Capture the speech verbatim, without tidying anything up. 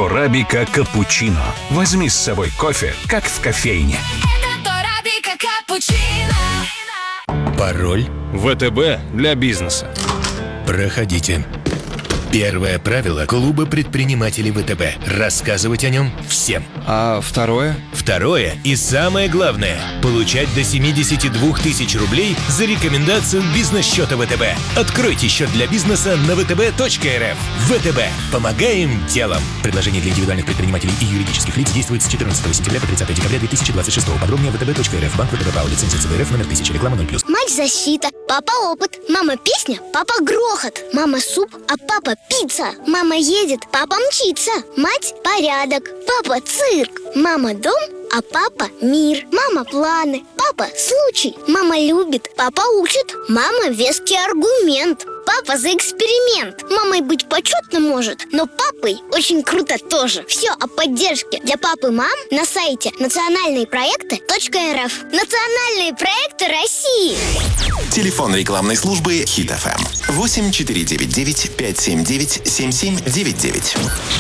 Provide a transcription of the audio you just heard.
Торабика капучино. Возьми с собой кофе, как в кофейне. Торабика капучино. Пароль. ВТБ для бизнеса. Проходите. Первое правило клуба предпринимателей ВТБ. Рассказывать о нем всем. А второе? Второе и самое главное – получать до семьдесят два тысяч рублей за рекомендацию бизнес-счета ВТБ. Откройте счет для бизнеса на вэ тэ бэ точка эр эф. ВТБ. Помогаем делом. Предложение для индивидуальных предпринимателей и юридических лиц действует с четырнадцатого сентября по тридцатое декабря две тысячи двадцать шестого. Подробнее вэ тэ бэ точка эр эф. Банк ВТБ ПАО. Лицензия цэ бэ эр эф номер тысяча. Реклама ноль плюс. Мать защита, папа опыт, мама песня, папа грохот, мама суп, а папа пицца. Мама едет, папа мчится. Мать порядок, папа цирк. Мама дом, а папа мир. Мама планы, папа случай. Мама любит, папа учит. Мама веский аргумент. Папа за эксперимент. Мамой быть почетно может, но папой очень круто тоже. Все о поддержке для пап и мам на сайте национальные проекты точка эр эф. Национальные проекты России. Телефон рекламной службы Хит эф эм восемь четыре девять девять пять семь девять семь семь девять девять.